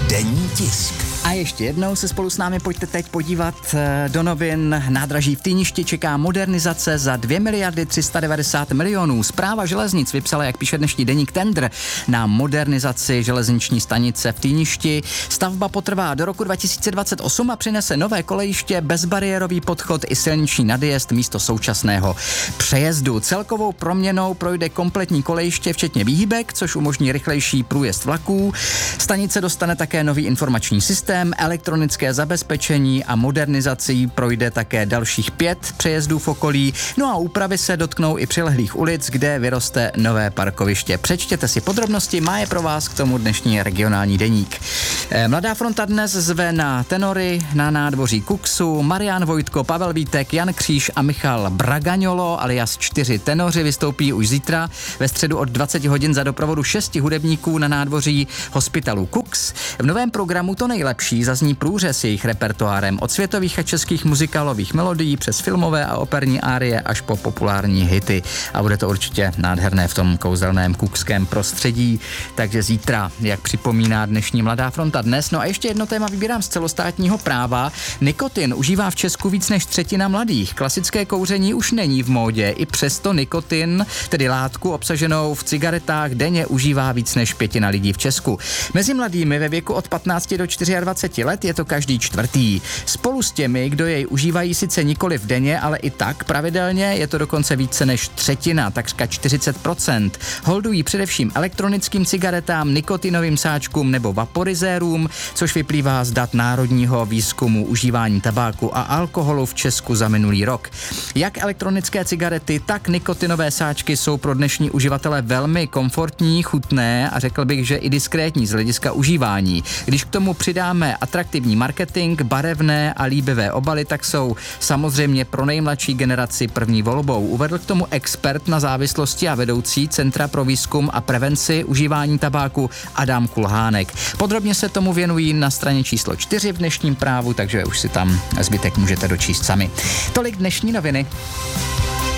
Denní tisk. A ještě jednou se spolu s námi pojďte teď podívat do novin. Nádraží v Týništi čeká modernizace za 2 miliardy 390 milionů. Správa železnic vypsala, jak píše dnešní deník, tendr na modernizaci železniční stanice v Týništi. Stavba potrvá do roku 2028 a přinese nové kolejiště, bezbariérový podchod i silniční nadjezd místo současného přejezdu. Celkovou proměnou projde kompletní kolejiště, včetně výhybek, což umožní rychlejší průjezd vlaků. Stanice dostane také nový informační systém, elektronické zabezpečení a modernizací projde také dalších 5 přejezdů v okolí. No a úpravy se dotknou i přilehlých ulic, kde vyroste nové parkoviště. Přečtěte si podrobnosti, má je pro vás k tomu dnešní regionální deník. Mladá fronta dnes zve na tenory na nádvoří Kuxu. Marian Vojtko, Pavel Vítek, Jan Kříž a Michal Bragaňolo, alias 4 tenoři, vystoupí už zítra ve středu od 20 hodin za doprovodu 6 hudebníků na nádvoří hospitalu Kux. V novém programu to nejlepší zazní průřez jejich repertoárem od světových a českých muzikálových melodií přes filmové a operní árie až po populární hity. A bude to určitě nádherné v tom kouzelném kukském prostředí. Takže zítra, jak připomíná dnešní Mladá fronta dnes. No a ještě jedno téma vybírám z celostátního práva. Nikotin užívá v Česku víc než třetina mladých. Klasické kouření už není v módě. I přesto nikotin, tedy látku obsaženou v cigaretách, denně užívá víc než 1/5 lidí v Česku. Mezi mladými ve věku od 15 do 24 let je to každý čtvrtý. Spolu s těmi, kdo jej užívají sice nikoli v denně, ale i tak pravidelně, je to dokonce více než třetina, takřka 40%. Holdují především elektronickým cigaretám, nikotinovým sáčkům nebo vaporizérům, což vyplývá z dat Národního výzkumu užívání tabáku a alkoholu v Česku za minulý rok. Jak elektronické cigarety, tak nikotinové sáčky jsou pro dnešní uživatele velmi komfortní, chutné a řekl bych, že i diskrétní z hlediska užívání. Když k tomu přidáme atraktivní marketing, barevné a líbivé obaly, tak jsou samozřejmě pro nejmladší generaci první volbou. Uvedl k tomu expert na závislosti a vedoucí Centra pro výzkum a prevenci užívání tabáku Adam Kulhánek. Podrobně se tomu věnují na straně číslo 4 v dnešním právu, takže už si tam zbytek můžete dočíst sami. Tolik dnešní noviny.